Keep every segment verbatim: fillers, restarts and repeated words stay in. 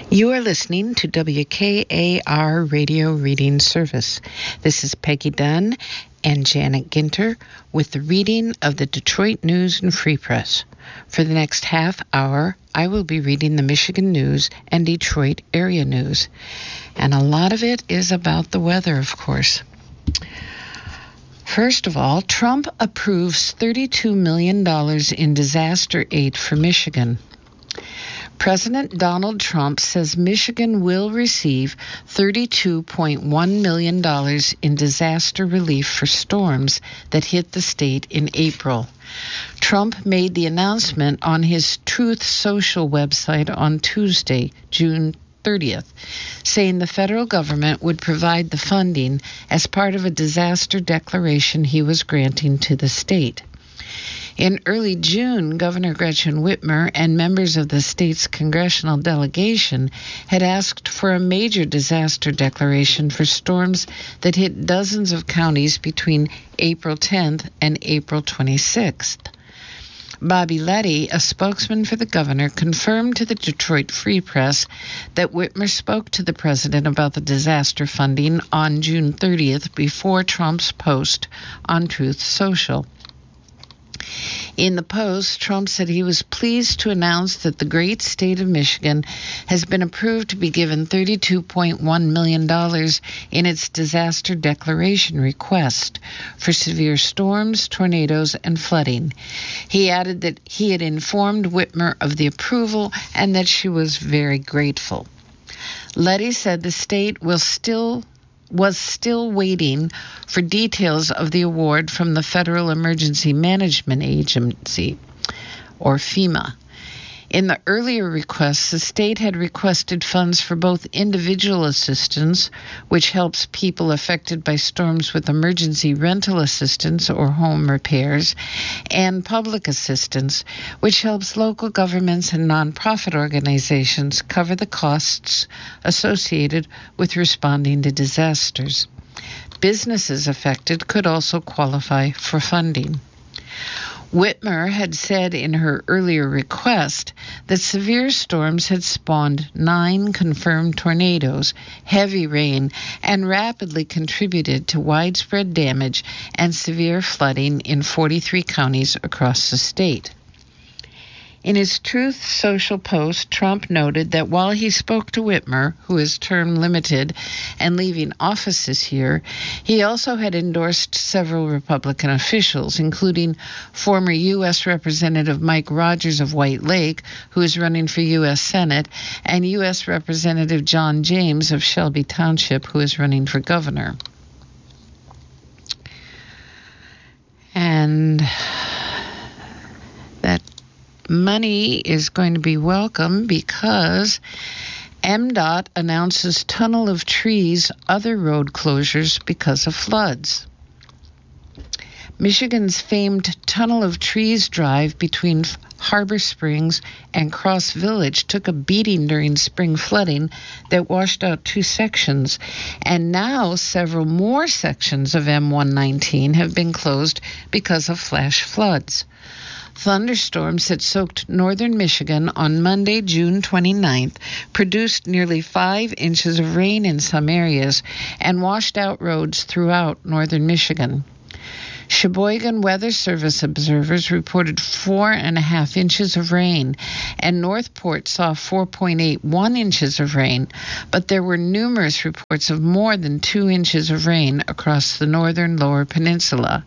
You are listening to W K A R Radio Reading Service. This is Peggy Dunn and Janet Ginter with the reading of the Detroit News and Free Press. For the next half hour, I will be reading the Michigan News and Detroit area news. And a lot of it is about the weather, of course. First of all, Trump approves thirty-two million dollars in disaster aid for Michigan. President Donald Trump says Michigan will receive thirty-two point one million dollars in disaster relief for storms that hit the state in April. Trump made the announcement on his Truth Social website on Tuesday, June thirtieth, saying the federal government would provide the funding as part of a disaster declaration he was granting to the state. In early June, Governor Gretchen Whitmer and members of the state's congressional delegation had asked for a major disaster declaration for storms that hit dozens of counties between April tenth and April twenty-sixth. Bobby Leddy, a spokesman for the governor, confirmed to the Detroit Free Press that Whitmer spoke to the president about the disaster funding on June thirtieth before Trump's post on Truth Social. In the post, Trump said he was pleased to announce that the great state of Michigan has been approved to be given thirty-two point one million dollars in its disaster declaration request for severe storms, tornadoes, and flooding. He added that he had informed Whitmer of the approval and that she was very grateful. Leddy said the state will still was still waiting for details of the award from the Federal Emergency Management Agency, or FEMA. In the earlier requests, the state had requested funds for both individual assistance, which helps people affected by storms with emergency rental assistance or home repairs, and public assistance, which helps local governments and nonprofit organizations cover the costs associated with responding to disasters. Businesses affected could also qualify for funding. Whitmer had said in her earlier request that severe storms had spawned nine confirmed tornadoes, heavy rain, and rapidly contributed to widespread damage and severe flooding in forty-three counties across the state. In his Truth Social post, Trump noted that while he spoke to Whitmer, who is term limited and leaving office this year, he also had endorsed several Republican officials, including former U S Representative Mike Rogers of White Lake, who is running for U S Senate, and U S Representative John James of Shelby Township, who is running for governor. And that money is going to be welcome because M DOT announces tunnel of trees, other road closures because of floods. Michigan's famed Tunnel of Trees drive between Harbor Springs and Cross Village took a beating during spring flooding that washed out two sections, and now several more sections of M one nineteen have been closed because of flash floods. Thunderstorms that soaked northern Michigan on Monday, June twenty-ninth, produced nearly five inches of rain in some areas and washed out roads throughout northern Michigan. Sheboygan Weather Service observers reported four and a half inches of rain, and Northport saw four point eight one inches of rain, but there were numerous reports of more than two inches of rain across the northern lower peninsula.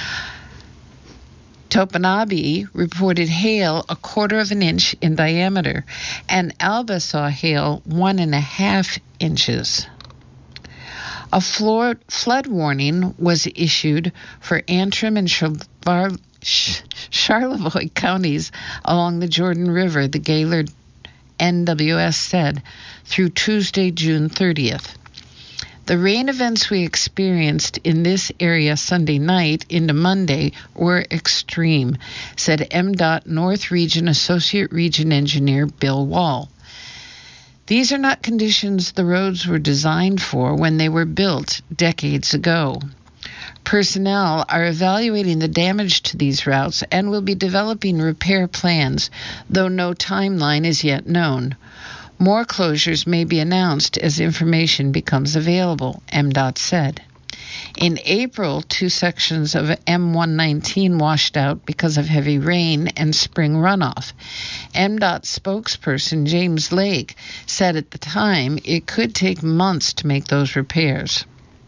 Topinabe reported hail a quarter of an inch in diameter, and Alba saw hail one and a half inches. A floor, flood warning was issued for Antrim and Charlevoix Charlevoix counties along the Jordan River, the Gaylord N W S said, through Tuesday, June thirtieth. The rain events we experienced in this area Sunday night into Monday were extreme, said M DOT North Region Associate Region Engineer Bill Wall. These are not conditions the roads were designed for when they were built decades ago. Personnel are evaluating the damage to these routes and will be developing repair plans, though no timeline is yet known. More closures may be announced as information becomes available, M DOT said. In April, two sections of M one nineteen washed out because of heavy rain and spring runoff. M DOT spokesperson James Lake said at the time it could take months to make those repairs.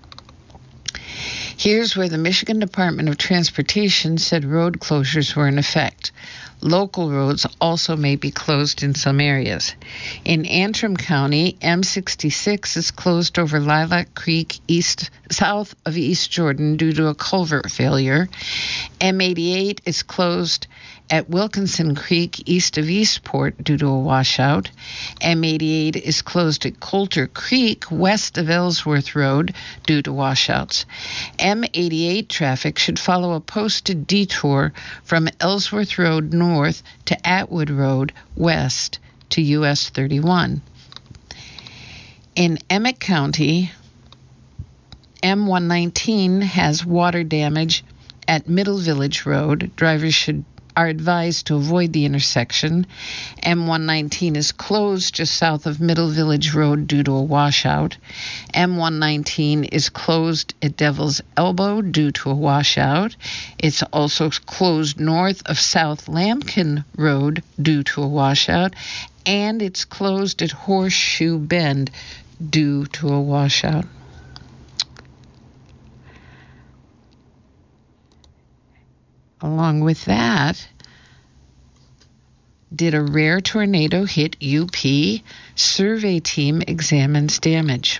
Here's where the Michigan Department of Transportation said road closures were in effect. Local roads also may be closed in some areas. In Antrim County, M sixty-six is closed over Lilac Creek east south of East Jordan due to a culvert failure. M eighty-eight is closed at Wilkinson Creek east of Eastport due to a washout. M eighty-eight is closed at Coulter Creek west of Ellsworth Road due to washouts. M eighty-eight traffic should follow a posted detour from Ellsworth Road north to Atwood Road west to U S thirty-one. In Emmett County, M one nineteen has water damage at Middle Village Road. Drivers should are advised to avoid the intersection. M one nineteen is closed just south of Middle Village Road due to a washout. M one nineteen is closed at Devil's Elbow due to a washout. It's also closed north of South Lambkin Road due to a washout. And it's closed at Horseshoe Bend due to a washout. Along with that, did a rare tornado hit U P? Survey team examines damage.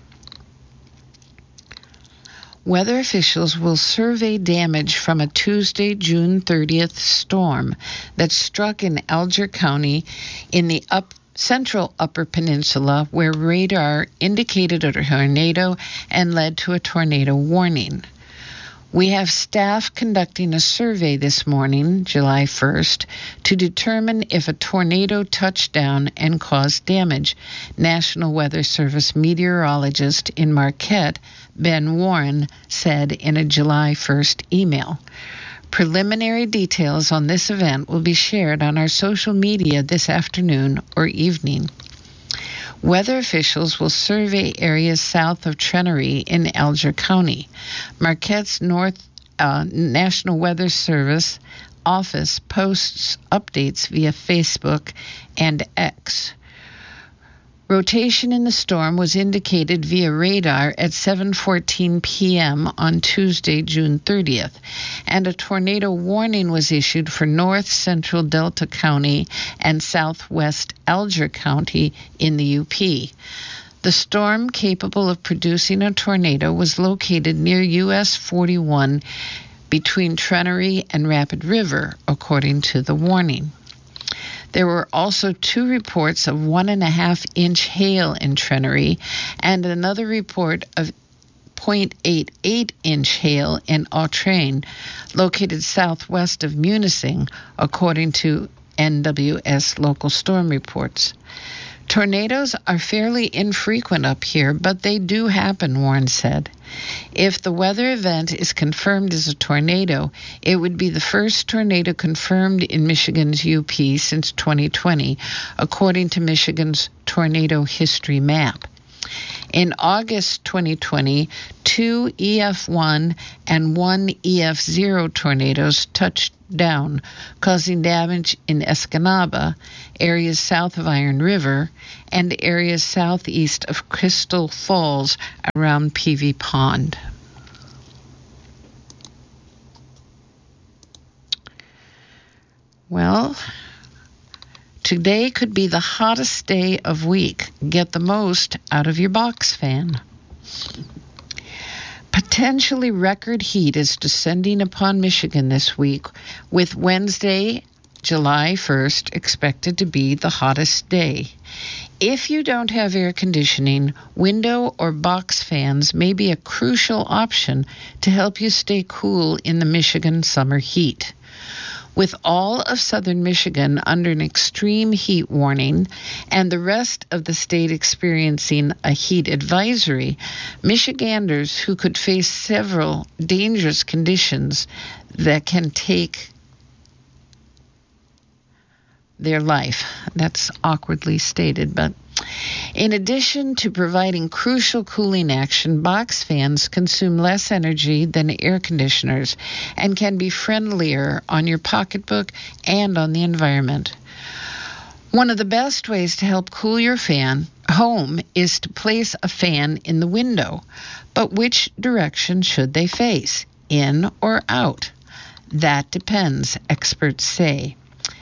Weather officials will survey damage from a Tuesday, June thirtieth storm that struck in Alger County in the up central Upper Peninsula, where radar indicated a tornado and led to a tornado warning. We have staff conducting a survey this morning, July first, to determine if a tornado touched down and caused damage, National Weather Service meteorologist in Marquette, Ben Warren, said in a July first email. Preliminary details on this event will be shared on our social media this afternoon or evening. Weather officials will survey areas south of Trenery in Alger County. Marquette's North uh, National Weather Service office posts updates via Facebook and X. Rotation in the storm was indicated via radar at seven fourteen p.m. on Tuesday, June thirtieth, and a tornado warning was issued for north central Delta County and southwest Alger County in the U P. The storm capable of producing a tornado was located near U S forty-one between Trenery and Rapid River, according to the warning. There were also two reports of one and a half inch hail in Trenery and another report of zero point eight eight inch hail in Autrain, located southwest of Munising, according to N W S local storm reports. Tornadoes are fairly infrequent up here, but they do happen, Warren said. If the weather event is confirmed as a tornado, it would be the first tornado confirmed in Michigan's U P since twenty twenty, according to Michigan's tornado history map. In August twenty twenty, two E F one and one E F zero tornadoes touched down, causing damage in Escanaba, areas south of Iron River, and areas southeast of Crystal Falls around Peavy Pond. Well, today could be the hottest day of week. Get the most out of your box fan. Potentially record heat is descending upon Michigan this week, with Wednesday, July first, expected to be the hottest day. If you don't have air conditioning, window or box fans may be a crucial option to help you stay cool in the Michigan summer heat. With all of southern Michigan under an extreme heat warning and the rest of the state experiencing a heat advisory, Michiganders who could face several dangerous conditions that can take their life. That's awkwardly stated, but In addition to providing crucial cooling action, box fans consume less energy than air conditioners and can be friendlier on your pocketbook and on the environment. One of the best ways to help cool your fan home is to place a fan in the window. But which direction should they face, in or out? That depends, experts say.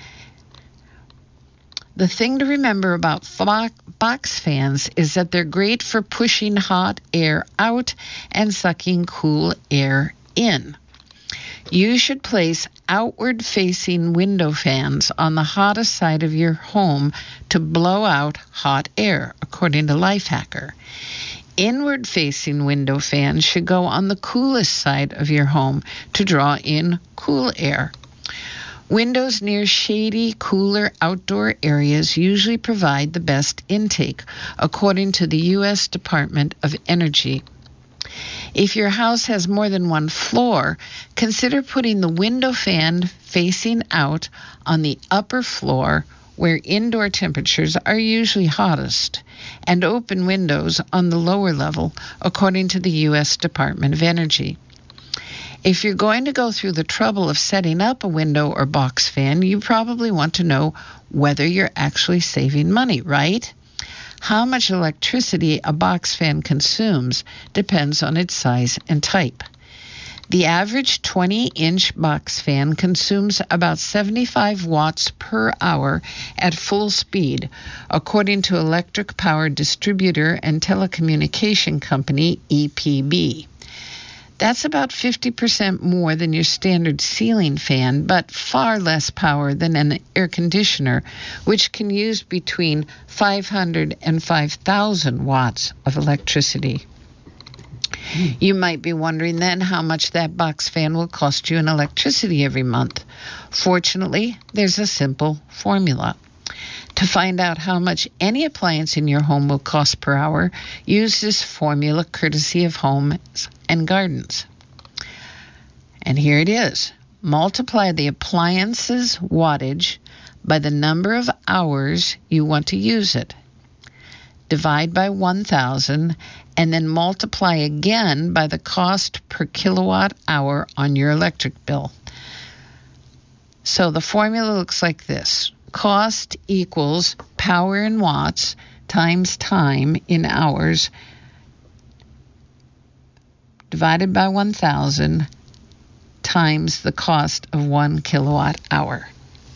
The thing to remember about box fans is that they're great for pushing hot air out and sucking cool air in. You should place outward-facing window fans on the hottest side of your home to blow out hot air, according to Lifehacker. Inward-facing window fans should go on the coolest side of your home to draw in cool air. Windows near shady, cooler outdoor areas usually provide the best intake, according to the U S Department of Energy. If your house has more than one floor, consider putting the window fan facing out on the upper floor where indoor temperatures are usually hottest, and open windows on the lower level, according to the U S Department of Energy. If you're going to go through the trouble of setting up a window or box fan, you probably want to know whether you're actually saving money, right? How much electricity a box fan consumes depends on its size and type. The average twenty-inch box fan consumes about seventy-five watts per hour at full speed, according to electric power distributor and telecommunication company E P B. That's about fifty percent more than your standard ceiling fan, but far less power than an air conditioner, which can use between five hundred and five thousand watts of electricity. Mm. You might be wondering then how much that box fan will cost you in electricity every month. Fortunately, there's a simple formula. To find out how much any appliance in your home will cost per hour, use this formula courtesy of Homes and Gardens. And here it is. Multiply the appliance's wattage by the number of hours you want to use it. Divide by one thousand, and then multiply again by the cost per kilowatt hour on your electric bill. So the formula looks like this. Cost equals power in watts times time in hours divided by one thousand times the cost of one kilowatt hour.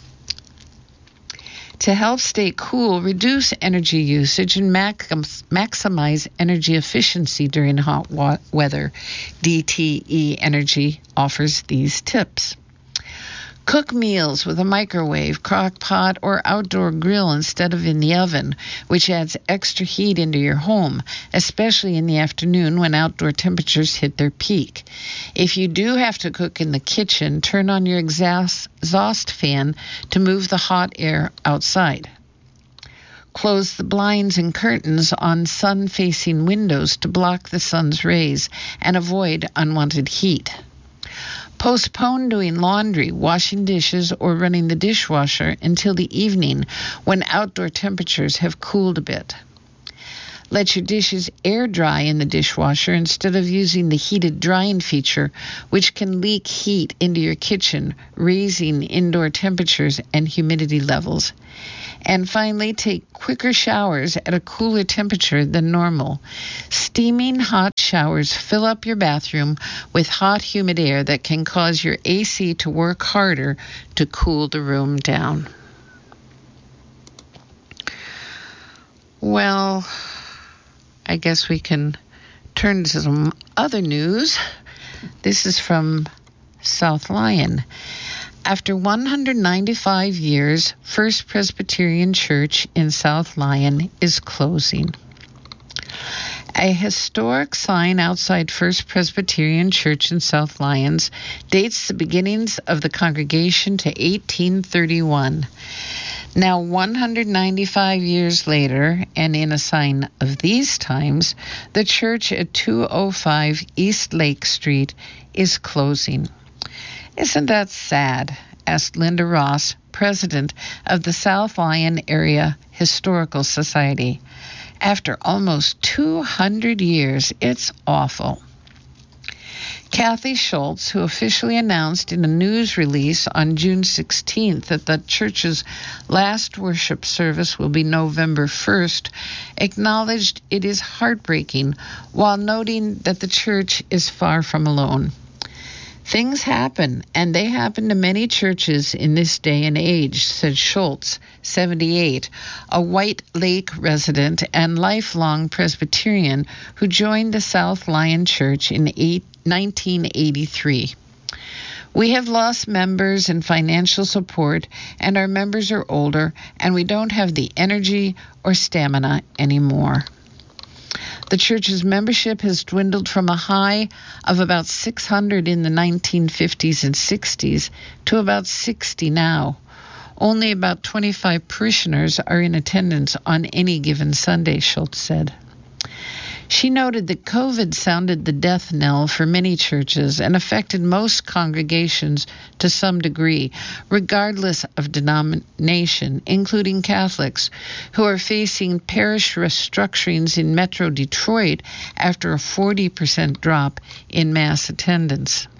To help stay cool, reduce energy usage and max- maximize energy efficiency during hot wa- weather, D T E Energy offers these tips. Cook meals with a microwave, crock pot, or outdoor grill instead of in the oven, which adds extra heat into your home, especially in the afternoon when outdoor temperatures hit their peak. If you do have to cook in the kitchen, turn on your exhaust, exhaust fan to move the hot air outside. Close the blinds and curtains on sun-facing windows to block the sun's rays and avoid unwanted heat. Postpone doing laundry, washing dishes, or running the dishwasher until the evening when outdoor temperatures have cooled a bit. Let your dishes air dry in the dishwasher instead of using the heated drying feature, which can leak heat into your kitchen, raising indoor temperatures and humidity levels. And finally, take quicker showers at a cooler temperature than normal. Steaming hot showers fill up your bathroom with hot, humid air that can cause your A C to work harder to cool the room down. Well, I guess we can turn to some other news. This is from South Lyon. After one hundred ninety-five years, First Presbyterian Church in South Lyon is closing. A historic sign outside First Presbyterian Church in South Lyons dates the beginnings of the congregation to eighteen thirty-one. Now, one hundred ninety-five years later, and in a sign of these times, the church at two oh five East Lake Street is closing. Isn't that sad? Asked Linda Ross, president of the South Lyon Area Historical Society. after almost two hundred years. It's awful. Kathy Schultz, who officially announced in a news release on June sixteenth that the church's last worship service will be November first, acknowledged it is heartbreaking while noting that the church is far from alone. Things happen, and they happen to many churches in this day and age, said Schultz, seventy-eight, a White Lake resident and lifelong Presbyterian who joined the South Lyon Church in nineteen eighty-three. We have lost members and financial support, and our members are older, and we don't have the energy or stamina anymore. The church's membership has dwindled from a high of about six hundred in the nineteen fifties and sixties to about sixty now. Only about twenty-five parishioners are in attendance on any given Sunday, Schultz said. She noted that COVID sounded the death knell for many churches and affected most congregations to some degree, regardless of denomination, including Catholics, who are facing parish restructurings in Metro Detroit after a forty percent drop in mass attendance.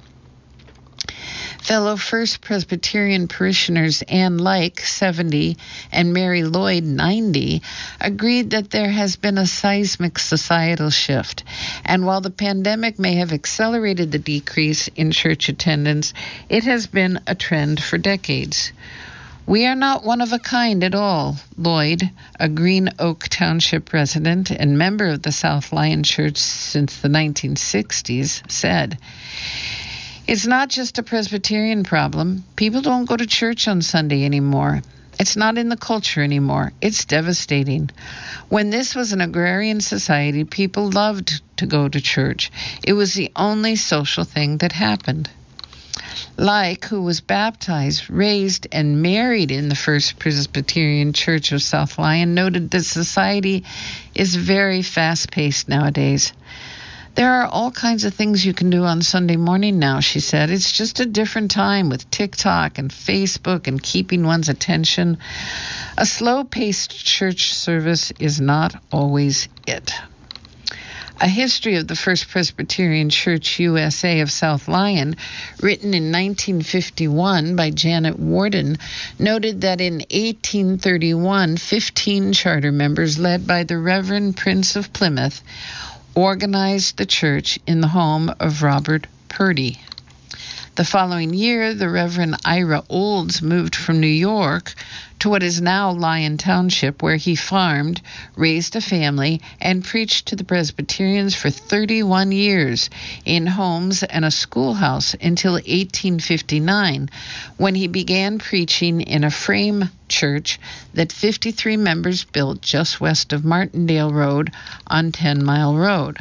Fellow First Presbyterian parishioners Ann Like, seventy, and Mary Lloyd, ninety, agreed that there has been a seismic societal shift, and while the pandemic may have accelerated the decrease in church attendance, it has been a trend for decades. We are not one of a kind at all, Lloyd, a Green Oak Township resident and member of the South Lyon Church since the nineteen sixties, said. It's not just a Presbyterian problem. People don't go to church on Sunday anymore. It's not in the culture anymore. It's devastating. When this was an agrarian society, people loved to go to church. It was the only social thing that happened. Like, who was baptized, raised, and married in the First Presbyterian Church of South Lyon, noted that society is very fast-paced nowadays. There are all kinds of things you can do on Sunday morning now, she said. It's just a different time with TikTok and Facebook and keeping one's attention. A slow-paced church service is not always it. A History of the First Presbyterian Church U S A of South Lyon, written in nineteen fifty-one by Janet Warden, noted that in eighteen thirty-one, fifteen charter members led by the Reverend Prince of Plymouth organized the church in the home of Robert Purdy. The following year, the Reverend Ira Olds moved from New York to what is now Lyon Township, where he farmed, raised a family, and preached to the Presbyterians for thirty-one years in homes and a schoolhouse until eighteen fifty-nine, when he began preaching in a frame church that fifty-three members built just west of Martindale Road on Ten Mile Road.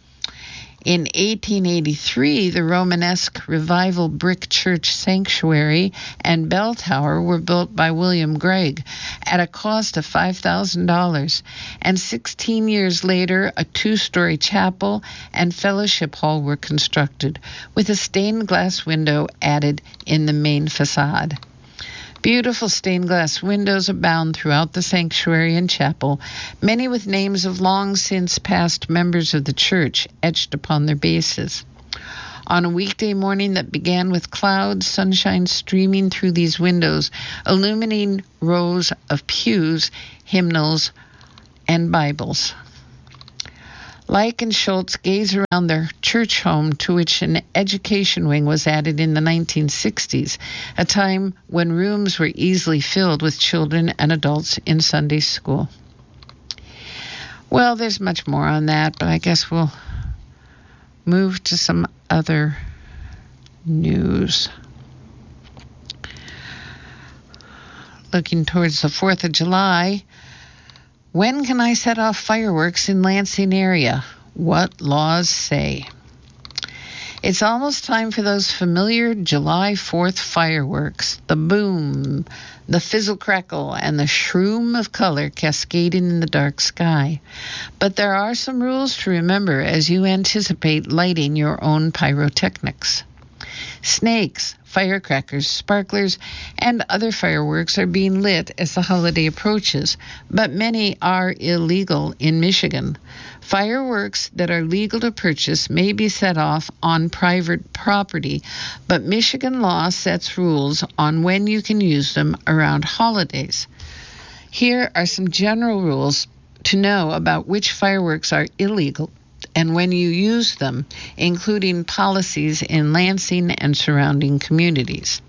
In eighteen eighty-three, the Romanesque Revival Brick Church Sanctuary and Bell Tower were built by William Gregg at a cost of five thousand dollars, and sixteen years later, a two-story chapel and fellowship hall were constructed, with a stained glass window added in the main facade. Beautiful stained glass windows abound throughout the sanctuary and chapel, many with names of long since past members of the church etched upon their bases. On a weekday morning that began with clouds, sunshine streaming through these windows, illuminating rows of pews, hymnals, and Bibles. Like and Schultz gaze around their church home, to which an education wing was added in the nineteen sixties, a time when rooms were easily filled with children and adults in Sunday school. Well, there's much more on that, but I guess we'll move to some other news. Looking towards the fourth of July, when can I set off fireworks in Lansing area? What laws say? It's almost time for those familiar July fourth fireworks, the boom, the fizzle crackle, and the shroom of color cascading in the dark sky. But there are some rules to remember as you anticipate lighting your own pyrotechnics. Snakes, firecrackers, sparklers, and other fireworks are being lit as the holiday approaches, but many are illegal in Michigan. Fireworks that are legal to purchase may be set off on private property, but Michigan law sets rules on when you can use them around holidays. Here are some general rules to know about which fireworks are illegal and when you use them, including policies in Lansing and surrounding communities.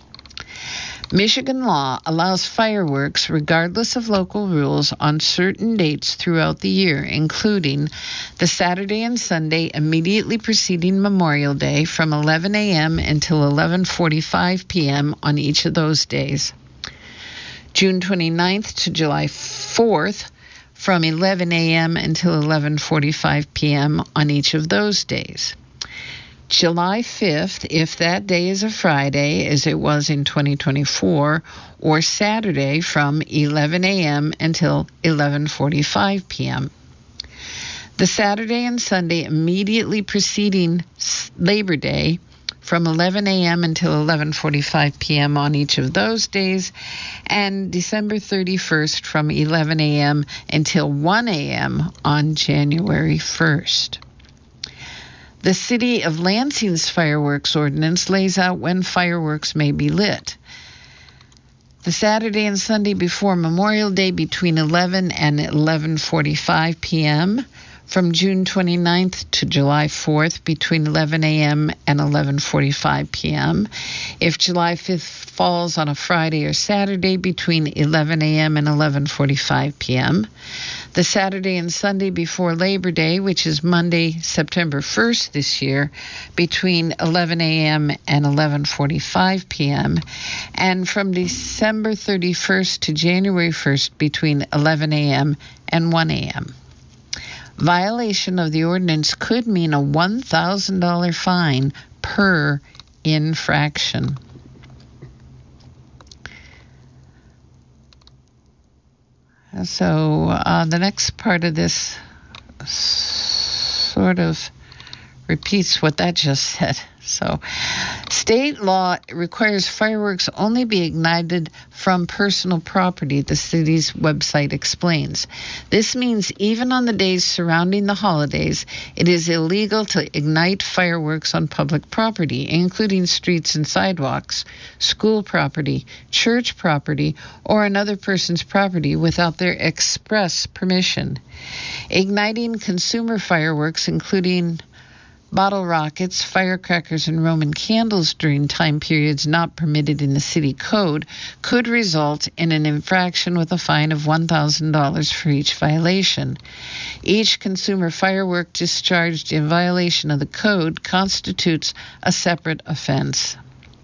Michigan law allows fireworks regardless of local rules on certain dates throughout the year, including the Saturday and Sunday immediately preceding Memorial Day from eleven a.m. until eleven forty-five p.m. on each of those days. June twenty-ninth to July fourth from eleven a.m. until eleven forty-five p.m. on each of those days. July fifth, if that day is a Friday, as it was in twenty twenty-four, or Saturday from eleven a.m. until eleven forty-five p.m. The Saturday and Sunday immediately preceding Labor Day from eleven a.m. until eleven forty-five p.m. on each of those days, and December thirty-first from eleven a.m. until one a.m. on January first. The City of Lansing's fireworks ordinance lays out when fireworks may be lit. The Saturday and Sunday before Memorial Day between eleven and eleven forty-five p.m., from June twenty-ninth to July fourth between eleven a.m. and eleven forty-five p.m. If July fifth falls on a Friday or Saturday between eleven a.m. and eleven forty-five p.m. The Saturday and Sunday before Labor Day, which is Monday, September first this year, between eleven a.m. and eleven forty-five p.m. And from December thirty-first to January first between eleven a.m. and one a.m. Violation of the ordinance could mean a one thousand dollars fine per infraction. So uh, the next part of this sort of repeats what that just said. So, state law requires fireworks only be ignited from personal property, the city's website explains. This means even on the days surrounding the holidays, it is illegal to ignite fireworks on public property, including streets and sidewalks, school property, church property, or another person's property without their express permission. Igniting consumer fireworks, including bottle rockets, firecrackers, and Roman candles during time periods not permitted in the city code could result in an infraction with a fine of one thousand dollars for each violation. Each consumer firework discharged in violation of the code constitutes a separate offense.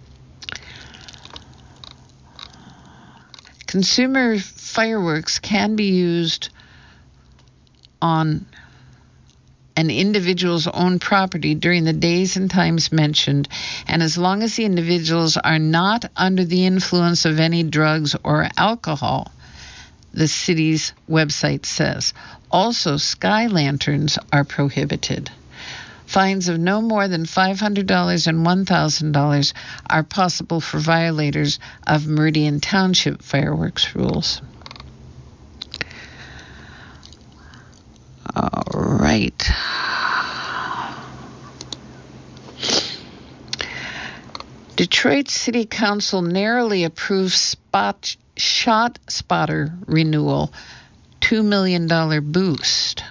Consumer fireworks can be used on an individual's own property during the days and times mentioned, and as long as the individuals are not under the influence of any drugs or alcohol, the city's website says. Also, sky lanterns are prohibited. Fines of no more than five hundred dollars and one thousand dollars are possible for violators of Meridian Township fireworks rules. All right. Detroit City Council narrowly approves spot, shot spotter renewal, two million dollars boost.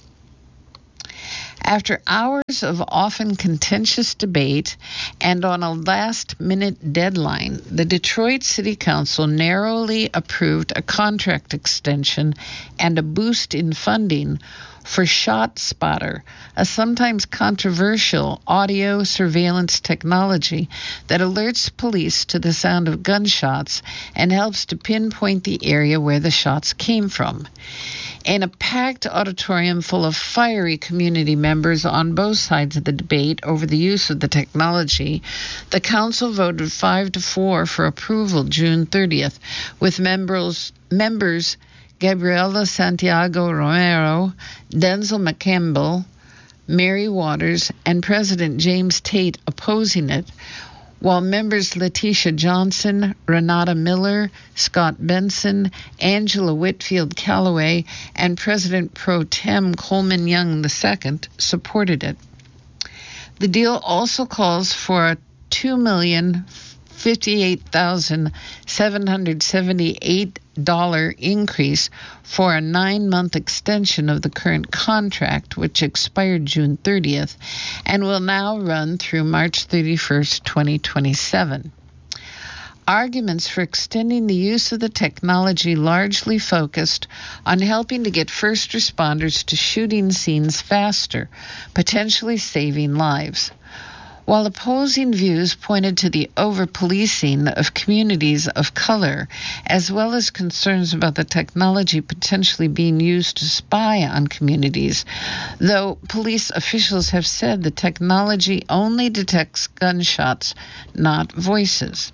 After hours of often contentious debate and on a last-minute deadline, the Detroit City Council narrowly approved a contract extension and a boost in funding for ShotSpotter, a sometimes controversial audio surveillance technology that alerts police to the sound of gunshots and helps to pinpoint the area where the shots came from. In a packed auditorium full of fiery community members on both sides of the debate over the use of the technology, the council voted five to four for approval June thirtieth, with members members Gabriela Santiago Romero, Denzel McCampbell, Mary Waters, and President James Tate opposing it, while members Letitia Johnson, Renata Miller, Scott Benson, Angela Whitfield Callaway, and President Pro Tem Coleman Young the Second supported it. The deal also calls for a two million fifty-eight thousand seven hundred seventy-eight dollars increase for a nine-month extension of the current contract, which expired June thirtieth and will now run through March thirty-first, twenty twenty-seven. Arguments for extending the use of the technology largely focused on helping to get first responders to shooting scenes faster, potentially saving lives. While opposing views pointed to the over-policing of communities of color, as well as concerns about the technology potentially being used to spy on communities, though police officials have said the technology only detects gunshots, not voices.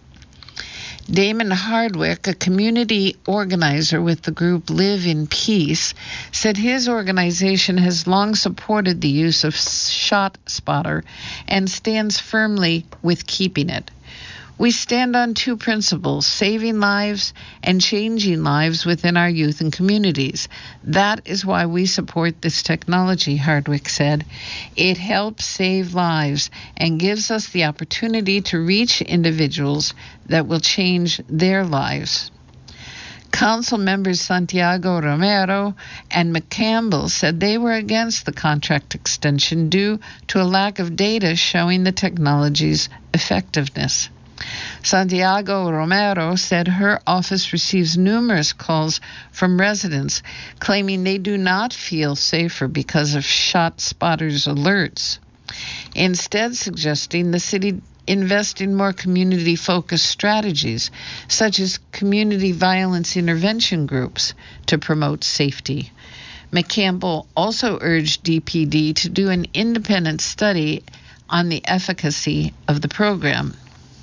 Damon Hardwick, a community organizer with the group Live in Peace, said his organization has long supported the use of ShotSpotter and stands firmly with keeping it. We stand on two principles, saving lives and changing lives within our youth and communities. That is why we support this technology, Hardwick said. It helps save lives and gives us the opportunity to reach individuals that will change their lives. Council members Santiago Romero and McCampbell said they were against the contract extension due to a lack of data showing the technology's effectiveness. Santiago Romero said her office receives numerous calls from residents claiming they do not feel safer because of ShotSpotter's alerts, instead suggesting the city invest in more community-focused strategies, such as community violence intervention groups, to promote safety. McCampbell also urged D P D to do an independent study on the efficacy of the program.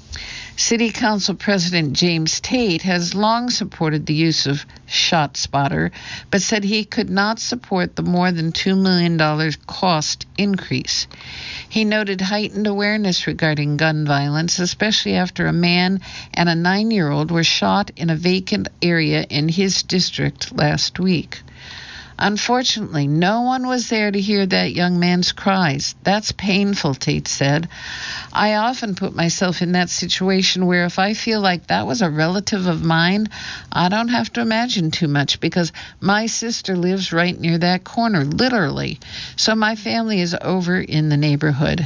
City Council President James Tate has long supported the use of ShotSpotter, but said he could not support the more than two million dollars cost increase. He noted heightened awareness regarding gun violence, especially after a man and a nine-year-old were shot in a vacant area in his district last week. Unfortunately, no one was there to hear that young man's cries. That's painful, Tate said. I often put myself in that situation where if I feel like that was a relative of mine, I don't have to imagine too much because my sister lives right near that corner, literally. So my family is over in the neighborhood.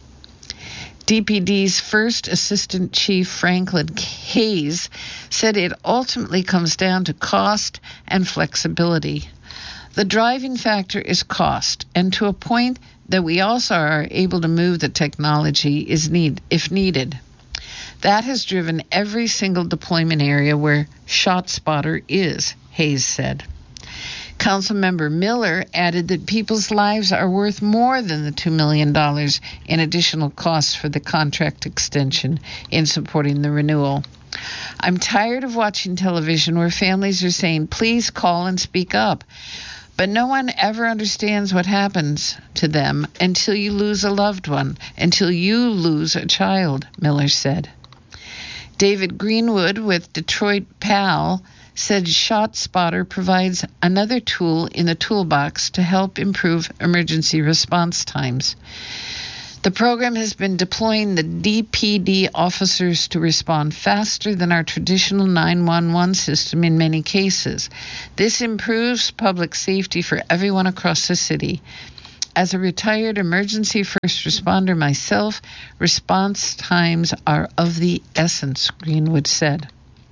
D P D's first Assistant Chief Franklin Hayes said it ultimately comes down to cost and flexibility. The driving factor is cost, and to a point that we also are able to move the technology is need if needed. That has driven every single deployment area where ShotSpotter is, Hayes said. Councilmember Miller added that people's lives are worth more than the two million dollars in additional costs for the contract extension in supporting the renewal. I'm tired of watching television where families are saying, please call and speak up. But no one ever understands what happens to them until you lose a loved one, until you lose a child, Miller said. David Greenwood with Detroit P A L said ShotSpotter provides another tool in the toolbox to help improve emergency response times. The program has been deploying the D P D officers to respond faster than our traditional nine one one system in many cases. This improves public safety for everyone across the city. As a retired emergency first responder myself, response times are of the essence, Greenwood said.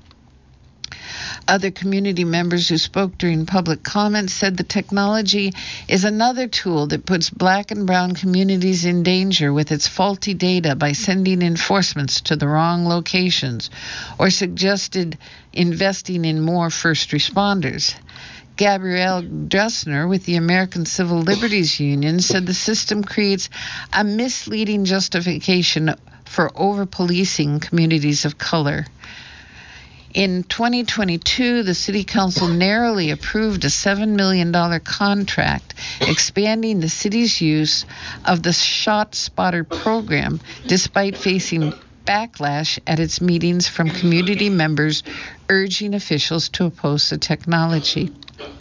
Other community members who spoke during public comments said the technology is another tool that puts black and brown communities in danger with its faulty data by sending enforcements to the wrong locations, or suggested investing in more first responders. Gabrielle Dressner with the American Civil Liberties Union said the system creates a misleading justification for over-policing communities of color. In twenty twenty-two, the City Council narrowly approved a seven million dollars contract expanding the city's use of the ShotSpotter program, despite facing backlash at its meetings from community members urging officials to oppose the technology.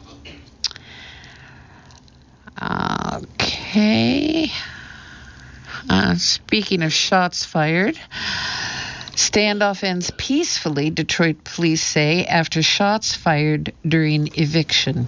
Okay. Uh, speaking of shots fired, standoff ends peacefully, Detroit police say, after shots fired during eviction.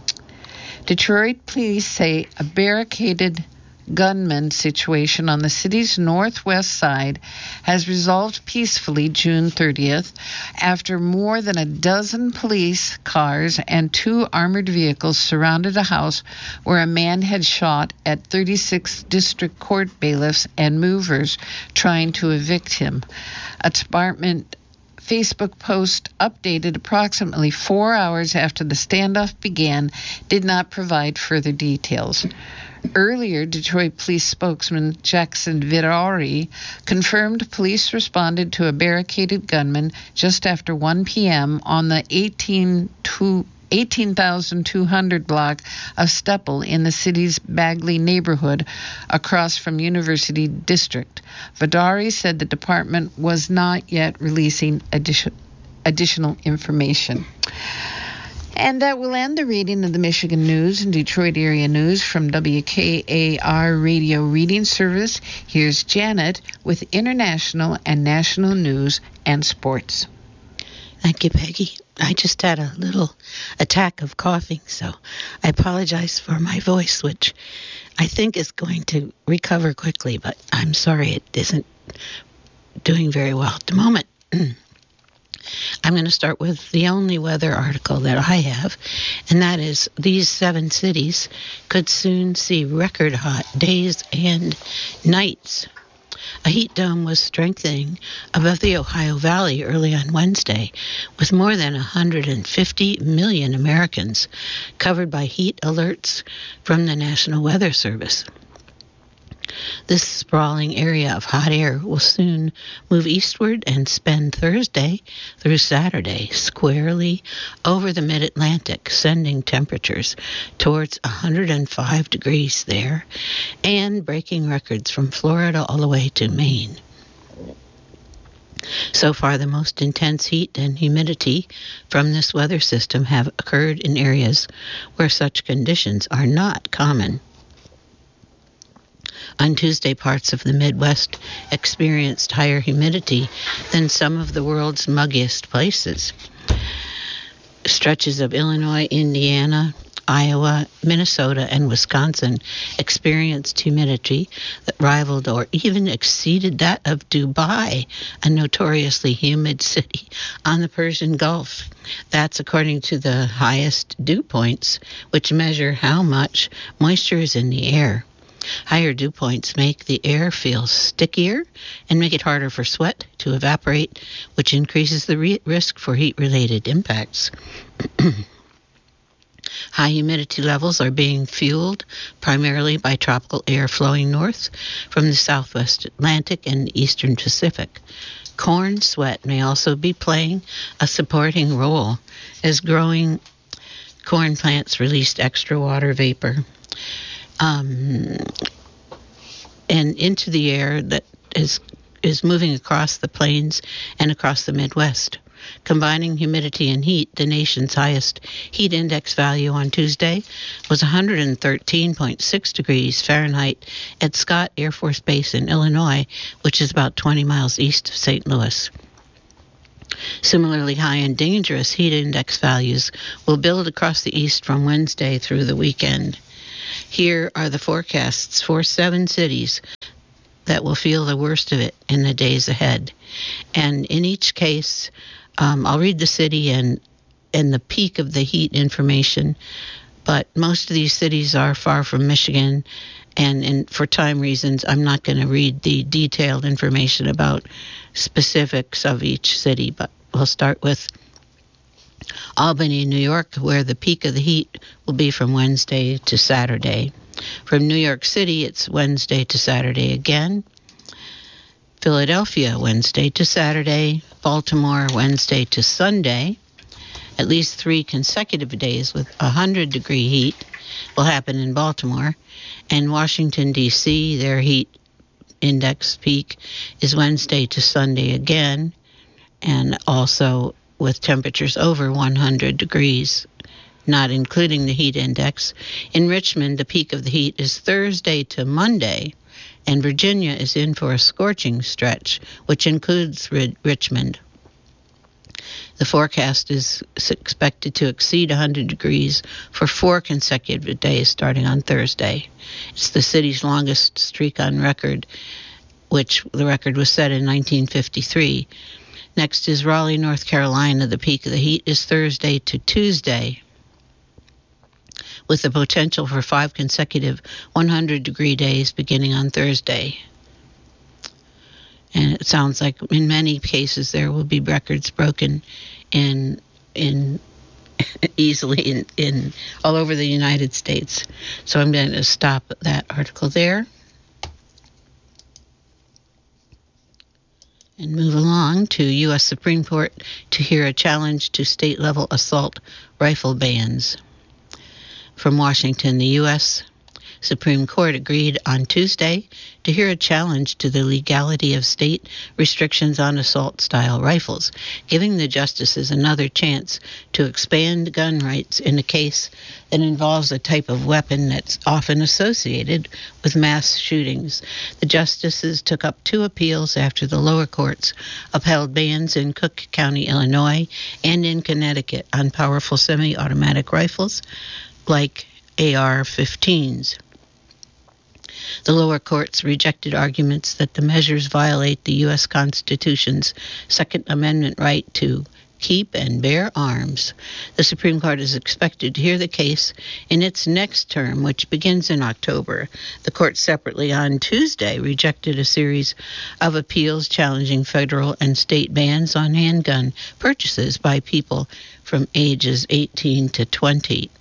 Detroit police say a barricaded gunman situation on the city's northwest side has resolved peacefully June thirtieth after more than a dozen police cars and two armored vehicles surrounded a house where a man had shot at thirty-sixth District Court bailiffs and movers trying to evict him. A department Facebook post updated approximately four hours after the standoff began did not provide further details. Earlier, Detroit police spokesman Jackson Vidari confirmed police responded to a barricaded gunman just after one p.m. on the eighteen thousand two hundred block of Steppel in the city's Bagley neighborhood across from University District. Vidari said the department was not yet releasing addition, additional information. And that will end the reading of the Michigan News and Detroit area news from W K A R Radio Reading Service. Here's Janet with international and national news and sports. Thank you, Peggy. I just had a little attack of coughing, so I apologize for my voice, which I think is going to recover quickly, but I'm sorry it isn't doing very well at the moment. I'm going to start with the only weather article that I have, and that is these seven cities could soon see record hot days and nights. A heat dome was strengthening above the Ohio Valley early on Wednesday, with more than one hundred fifty million Americans covered by heat alerts from the National Weather Service. This sprawling area of hot air will soon move eastward and spend Thursday through Saturday squarely over the mid-Atlantic, sending temperatures towards one hundred five degrees there and breaking records from Florida all the way to Maine. So far, the most intense heat and humidity from this weather system have occurred in areas where such conditions are not common. On Tuesday, parts of the Midwest experienced higher humidity than some of the world's muggiest places. Stretches of Illinois, Indiana, Iowa, Minnesota, and Wisconsin experienced humidity that rivaled or even exceeded that of Dubai, a notoriously humid city on the Persian Gulf. That's according to the highest dew points, which measure how much moisture is in the air. Higher dew points make the air feel stickier and make it harder for sweat to evaporate, which increases the re- risk for heat-related impacts. High humidity levels are being fueled primarily by tropical air flowing north from the southwest Atlantic and the eastern Pacific. Corn sweat may also be playing a supporting role as growing corn plants released extra water vapor Um, and into the air that is is moving across the plains and across the Midwest. Combining humidity and heat, the nation's highest heat index value on Tuesday was one hundred thirteen point six degrees Fahrenheit at Scott Air Force Base in Illinois, which is about twenty miles east of Saint Louis. Similarly high and dangerous heat index values will build across the east from Wednesday through the weekend. Here are the forecasts for seven cities that will feel the worst of it in the days ahead. And in each case, um, I'll read the city and, and the peak of the heat information, but most of these cities are far from Michigan, and, and for time reasons, I'm not going to read the detailed information about specifics of each city, but we'll start with Albany, New York, where the peak of the heat will be from Wednesday to Saturday. From New York City, it's Wednesday to Saturday again. Philadelphia, Wednesday to Saturday. Baltimore Wednesday to Sunday. At least three consecutive days with one hundred degree heat will happen in Baltimore. And Washington, D C, their heat index peak is Wednesday to Sunday again, and also with temperatures over one hundred degrees, not including the heat index. In Richmond, the peak of the heat is Thursday to Monday, and Virginia is in for a scorching stretch, which includes Ri- Richmond. The forecast is expected to exceed one hundred degrees for four consecutive days starting on Thursday. It's the city's longest streak on record, which the record was set in nineteen fifty-three. Next is Raleigh, North Carolina. The peak of the heat is Thursday to Tuesday, with the potential for five consecutive one hundred degree days beginning on Thursday. And it sounds like in many cases there will be records broken in in easily in, in all over the United States. So I'm going to stop that article there and move along to U S Supreme Court to hear a challenge to state-level assault rifle bans. From Washington, the U S Supreme Court agreed on Tuesday to hear a challenge to the legality of state restrictions on assault-style rifles, giving the justices another chance to expand gun rights in a case that involves a type of weapon that's often associated with mass shootings. The justices took up two appeals after the lower courts upheld bans in Cook County, Illinois, and in Connecticut on powerful semi-automatic rifles like A R fifteens. The lower courts rejected arguments that the measures violate the U S Constitution's Second Amendment right to keep and bear arms. The Supreme Court is expected to hear the case in its next term, which begins in October. The court separately on Tuesday rejected a series of appeals challenging federal and state bans on handgun purchases by people from ages eighteen to twenty.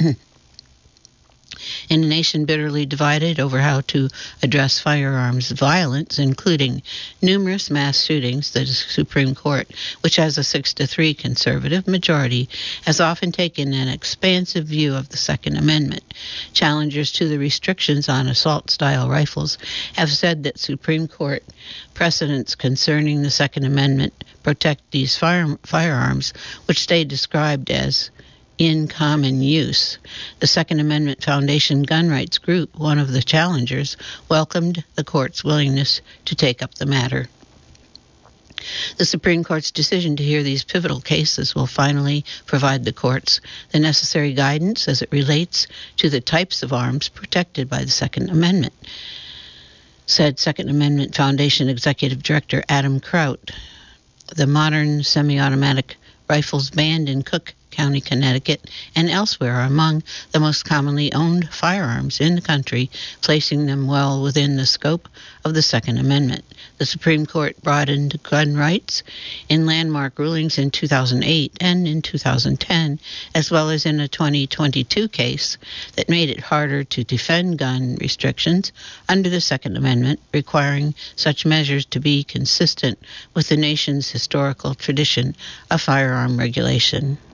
In a nation bitterly divided over how to address firearms violence, including numerous mass shootings, the Supreme Court, which has a six to three conservative majority, has often taken an expansive view of the Second Amendment. Challengers to the restrictions on assault-style rifles have said that Supreme Court precedents concerning the Second Amendment protect these fire, firearms, which they described as in common use. The Second Amendment Foundation Gun Rights Group, one of the challengers, welcomed the court's willingness to take up the matter. The Supreme Court's decision to hear these pivotal cases will finally provide the courts the necessary guidance as it relates to the types of arms protected by the Second Amendment, said Second Amendment Foundation Executive Director Adam Kraut. The modern semi-automatic rifles banned in Cook County, Connecticut, and elsewhere are among the most commonly owned firearms in the country, placing them well within the scope of the Second Amendment. The Supreme Court broadened gun rights in landmark rulings in two thousand eight and in two thousand ten, as well as in a twenty twenty-two case that made it harder to defend gun restrictions under the Second Amendment, requiring such measures to be consistent with the nation's historical tradition of firearm regulation.